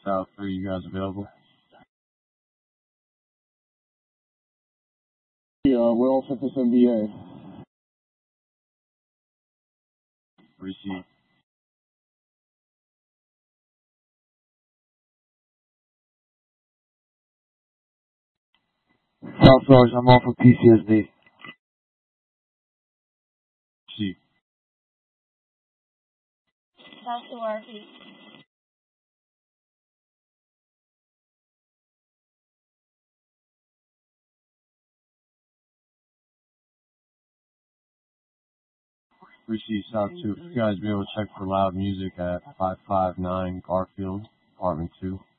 South 3, you guys available? Yeah, we're all set this MBA. Receive. South George, I'm off of PCSD. Receive. South to RP. Receive South 2. If you guys be able to check for loud music at 559 Garfield, Apartment 2.